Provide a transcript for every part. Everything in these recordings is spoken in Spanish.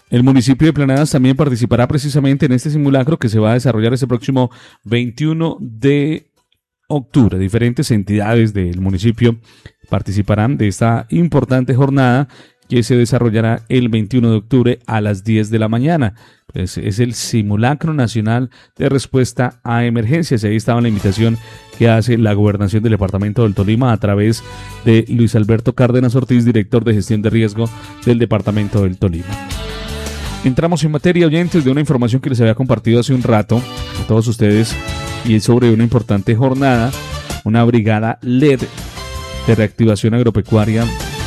El municipio de Planadas también participará precisamente en este simulacro que se va a desarrollar este próximo 21 de octubre. Diferentes entidades del municipio participarán de esta importante jornada que se desarrollará el 21 de octubre a las 10 de la mañana. Pues es el simulacro nacional de respuesta a emergencias. Ahí estaba la invitación que hace la gobernación del departamento del Tolima a través de Luis Alberto Cárdenas Ortiz, director de gestión de riesgo del departamento del Tolima. Entramos en materia, oyentes, de una información que les había compartido hace un rato a todos ustedes, y es sobre una importante jornada, una brigada LED de reactivación agropecuaria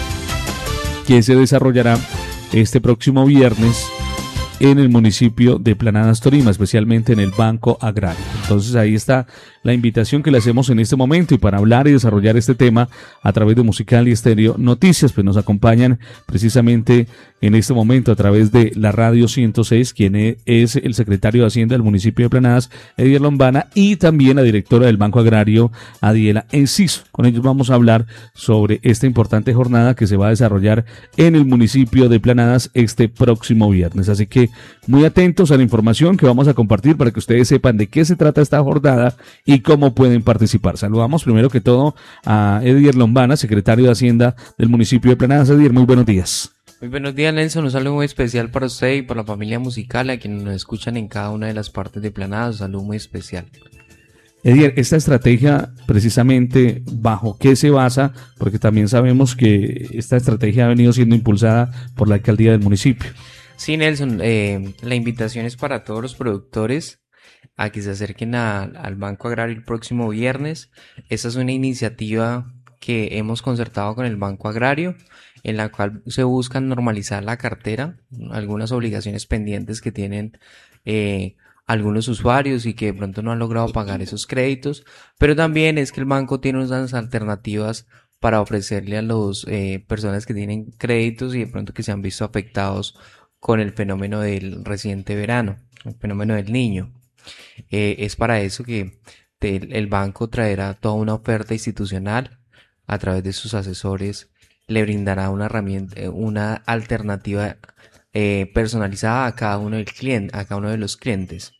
que se desarrollará este próximo viernes en el municipio de Planadas, Tolima, especialmente en el Banco Agrario. Entonces ahí está la invitación que le hacemos en este momento, y para hablar y desarrollar este tema a través de Musical y Estéreo Noticias, pues nos acompañan precisamente en este momento a través de la Radio 106, quien es el secretario de Hacienda del municipio de Planadas, Edier Lombana, y también la directora del Banco Agrario, Adiela Enciso. Con ellos vamos a hablar sobre esta importante jornada que se va a desarrollar en el municipio de Planadas este próximo viernes. Así que muy atentos a la información que vamos a compartir para que ustedes sepan de qué se trata esta jornada y cómo pueden participar. Saludamos primero que todo a Edier Lombana, secretario de Hacienda del municipio de Planadas. Edier, muy buenos días. Muy buenos días, Nelson. Un saludo muy especial para usted y para la familia musical, a quienes nos escuchan en cada una de las partes de Planadas. Un saludo muy especial. Edier, esta estrategia precisamente bajo qué se basa, porque también sabemos que esta estrategia ha venido siendo impulsada por la alcaldía del municipio. Sí, Nelson, la invitación es para todos los productores a que se acerquen al Banco Agrario el próximo viernes. Esta es una iniciativa que hemos concertado con el Banco Agrario, en la cual se busca normalizar la cartera, algunas obligaciones pendientes que tienen algunos usuarios y que de pronto no han logrado pagar esos créditos, pero también es que el banco tiene unas alternativas para ofrecerle a las personas que tienen créditos y de pronto que se han visto afectados con el fenómeno del reciente verano, el fenómeno del niño. Es para eso que el banco traerá toda una oferta institucional a través de sus asesores, le brindará una herramienta, una alternativa personalizada a cada uno a cada uno de los clientes.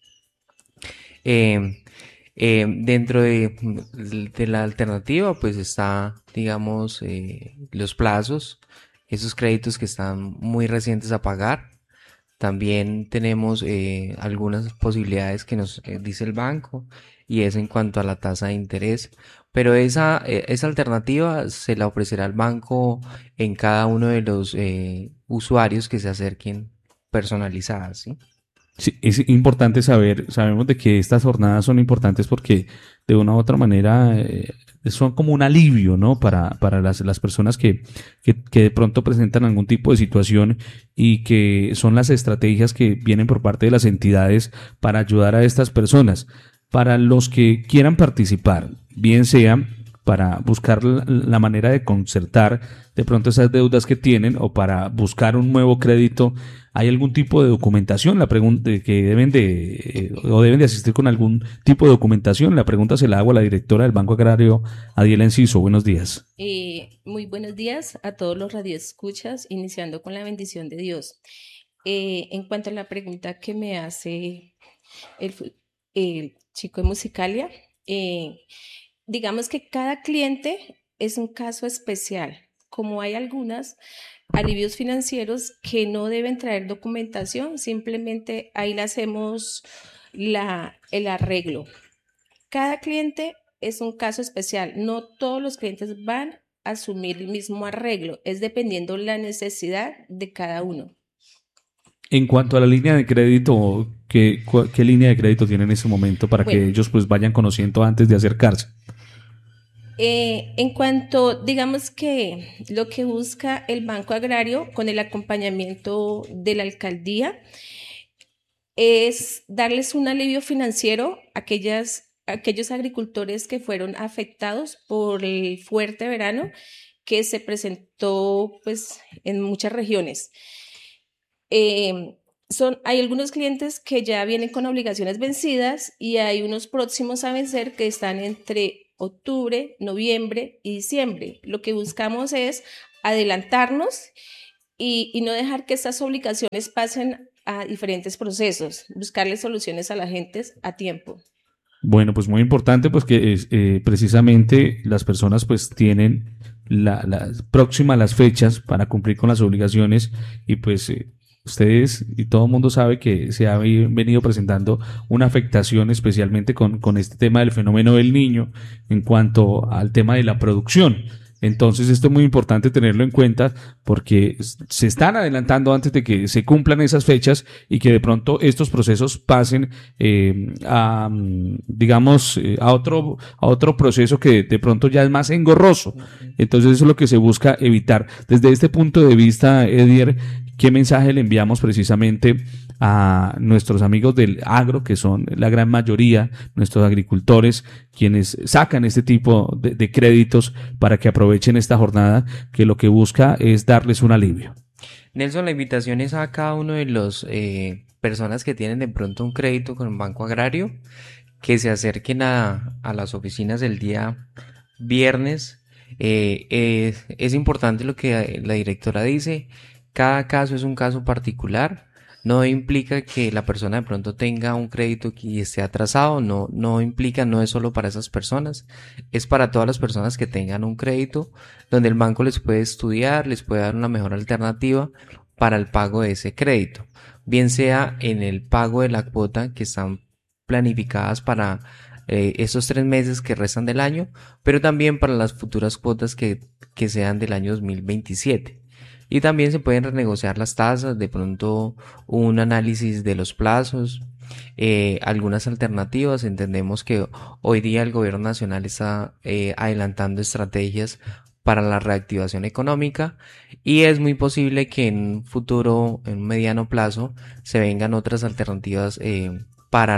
Dentro de la alternativa, pues está, digamos, los plazos, esos créditos que están muy recientes a pagar. También tenemos algunas posibilidades que nos dice el banco, y es en cuanto a la tasa de interés, pero esa alternativa se la ofrecerá el banco en cada uno de los usuarios que se acerquen, personalizadas, ¿sí? Sí, es importante saber, sabemos de que estas jornadas son importantes porque de una u otra manera son como un alivio, ¿no? Para las personas que de pronto presentan algún tipo de situación, y que son las estrategias que vienen por parte de las entidades para ayudar a estas personas. Para los que quieran participar, bien sea para buscar la manera de concertar de pronto esas deudas que tienen, o para buscar un nuevo crédito, ¿hay algún tipo de documentación? La pregunta que deben de asistir con algún tipo de documentación. La pregunta se la hago a la directora del Banco Agrario, Adiela Enciso. Buenos días. Muy buenos días a todos los radioescuchas, iniciando con la bendición de Dios. En cuanto a la pregunta que me hace el chico de Musicalia, digamos que cada cliente es un caso especial. Como hay algunos alivios financieros que no deben traer documentación, simplemente ahí le hacemos el arreglo. Cada cliente es un caso especial. No todos los clientes van a asumir el mismo arreglo. Es dependiendo la necesidad de cada uno. En cuanto a la línea de crédito, ¿qué línea de crédito tienen en ese momento para que ellos pues vayan conociendo antes de acercarse? En cuanto, digamos que lo que busca el Banco Agrario con el acompañamiento de la alcaldía es darles un alivio financiero a aquellos agricultores que fueron afectados por el fuerte verano que se presentó pues en muchas regiones. Hay algunos clientes que ya vienen con obligaciones vencidas, y hay unos próximos a vencer que están entre octubre, noviembre y diciembre. Lo que buscamos es adelantarnos y no dejar que estas obligaciones pasen a diferentes procesos, buscarle soluciones a la gente a tiempo. Bueno, pues muy importante, pues que precisamente las personas pues tienen próximas las fechas para cumplir con las obligaciones y pues ustedes y todo el mundo sabe que se ha venido presentando una afectación especialmente con este tema del fenómeno del Niño en cuanto al tema de la producción. Entonces esto es muy importante tenerlo en cuenta porque se están adelantando antes de que se cumplan esas fechas y que de pronto estos procesos pasen a otro proceso que de pronto ya es más engorroso. Entonces eso es lo que se busca evitar. Desde este punto de vista, Edier, ¿qué mensaje le enviamos precisamente a nuestros amigos del agro, que son la gran mayoría, nuestros agricultores, quienes sacan este tipo de créditos para que aprovechen esta jornada, que lo que busca es darles un alivio? Nelson, la invitación es a cada uno de los personas que tienen de pronto un crédito con un banco agrario, que se acerquen a las oficinas el día viernes. Es importante lo que la directora dice, cada caso es un caso particular. No implica que la persona de pronto tenga un crédito y esté atrasado, no implica, no es solo para esas personas, es para todas las personas que tengan un crédito, donde el banco les puede estudiar, les puede dar una mejor alternativa para el pago de ese crédito, bien sea en el pago de la cuota que están planificadas para esos 3 meses que restan del año, pero también para las futuras cuotas que sean del año 2027. Y también se pueden renegociar las tasas, de pronto un análisis de los plazos, algunas alternativas. Entendemos que hoy día el gobierno nacional está adelantando estrategias para la reactivación económica y es muy posible que en un futuro, en un mediano plazo, se vengan otras alternativas para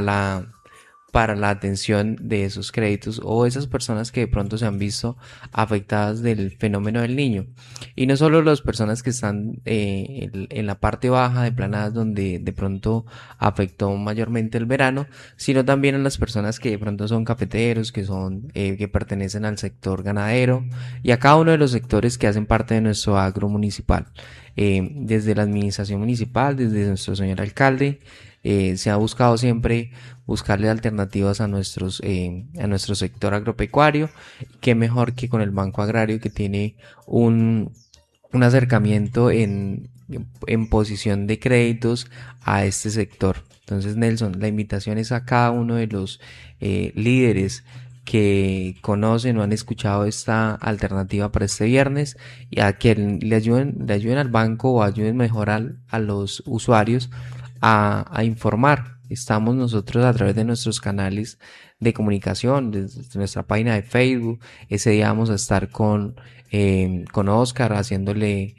la atención de esos créditos o esas personas que de pronto se han visto afectadas del fenómeno del Niño. Y no solo las personas que están en la parte baja de planadas donde de pronto afectó mayormente el verano, sino también a las personas que de pronto son cafeteros, que pertenecen al sector ganadero y a cada uno de los sectores que hacen parte de nuestro agro municipal. Desde la administración municipal, desde nuestro señor alcalde, se ha buscado siempre buscarle alternativas a nuestro sector agropecuario. Qué mejor que con el Banco Agrario, que tiene un acercamiento en posición de créditos a este sector. Entonces, Nelson, la invitación es a cada uno de los líderes que conocen o han escuchado esta alternativa para este viernes y a que le ayuden al banco o ayuden mejor a los usuarios a informar. Estamos nosotros a través de nuestros canales de comunicación, desde nuestra página de Facebook. Ese día vamos a estar con Oscar haciéndole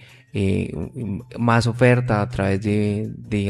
más oferta a través de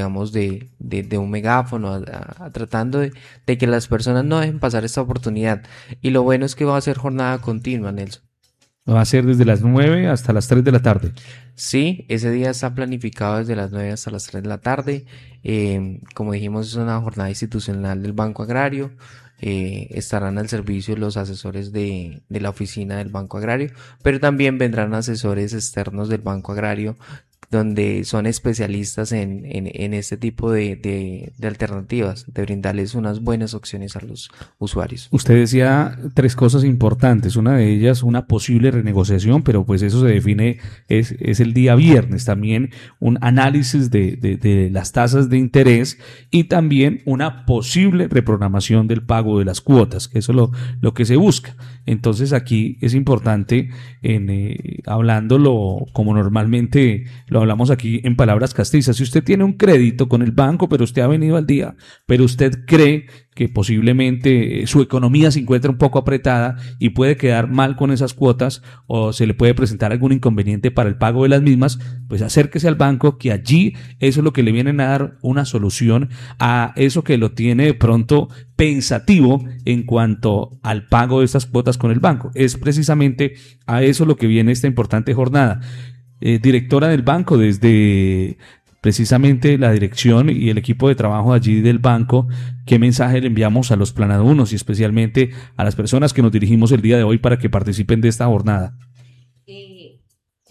un megáfono, tratando de que las personas no dejen pasar esta oportunidad. Y lo bueno es que va a ser jornada continua, Nelson. Va a ser desde las 9 hasta las 3 de la tarde. Sí, ese día está planificado desde las 9 hasta las 3 de la tarde. Como dijimos, es una jornada institucional del Banco Agrario. Estarán al servicio los asesores de la oficina del Banco Agrario, pero también vendrán asesores externos del Banco Agrario, donde son especialistas en este tipo de alternativas, de brindarles unas buenas opciones a los usuarios. Usted decía 3 cosas importantes, una de ellas una posible renegociación, pero pues eso se define, es el día viernes, también un análisis de las tasas de interés y también una posible reprogramación del pago de las cuotas, que eso es lo que se busca. Entonces aquí es importante, hablándolo como normalmente lo hablamos aquí en palabras castizas, si usted tiene un crédito con el banco, pero usted ha venido al día, pero usted cree que posiblemente su economía se encuentra un poco apretada y puede quedar mal con esas cuotas o se le puede presentar algún inconveniente para el pago de las mismas, pues acérquese al banco, que allí eso es lo que le vienen a dar una solución a eso que lo tiene de pronto pensativo en cuanto al pago de estas cuotas con el banco. Es precisamente a eso lo que viene esta importante jornada. Directora del banco, desde precisamente la dirección y el equipo de trabajo allí del banco, ¿qué mensaje le enviamos a los planadunos y especialmente a las personas que nos dirigimos el día de hoy para que participen de esta jornada?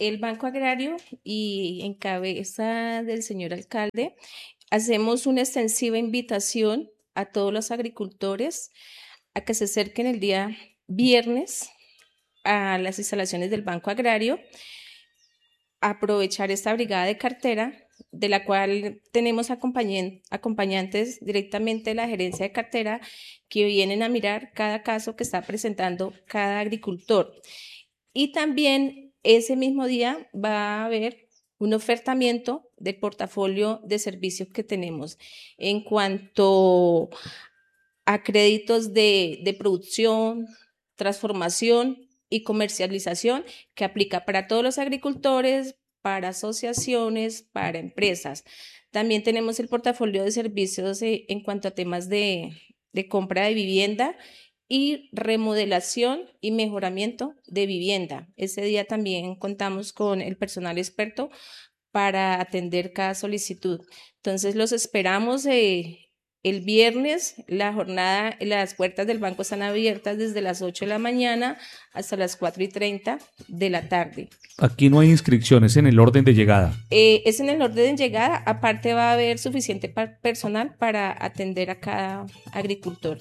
el Banco Agrario y en cabeza del señor alcalde, hacemos una extensiva invitación a todos los agricultores a que se acerquen el día viernes a las instalaciones del Banco Agrario, a aprovechar esta brigada de cartera, de la cual tenemos acompañantes directamente de la gerencia de cartera que vienen a mirar cada caso que está presentando cada agricultor. Y también ese mismo día va a haber un ofertamiento del portafolio de servicios que tenemos en cuanto a créditos de producción, transformación y comercialización, que aplica para todos los agricultores, para asociaciones, para empresas. También tenemos el portafolio de servicios en cuanto a temas de compra de vivienda y remodelación y mejoramiento de vivienda. Ese día también contamos con el personal experto para atender cada solicitud. Entonces los esperamos el viernes. La jornada, las puertas del banco están abiertas desde las 8 de la mañana hasta las 4:30 de la tarde. Aquí no hay inscripciones, en el orden de llegada. Es en el orden de llegada. Aparte va a haber suficiente personal para atender a cada agricultor.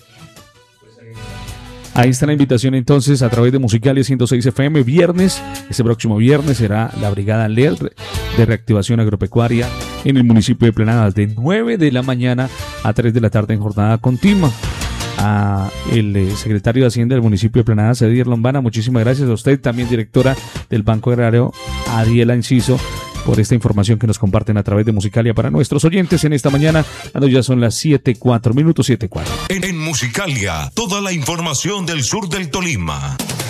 Ahí está la invitación entonces a través de Musicalia 106 FM. Viernes, este próximo viernes será la Brigada LED de Reactivación Agropecuaria en el municipio de Planadas de 9 de la mañana a 3 de la tarde en jornada continua. A el secretario de Hacienda del municipio de Planadas, Edier Lombana, muchísimas gracias a usted, también directora del Banco Agrario, Adiela Enciso, por esta información que nos comparten a través de Musicalia para nuestros oyentes en esta mañana, cuando ya son las 7:04, 7:04. En Musicalia, toda la información del sur del Tolima.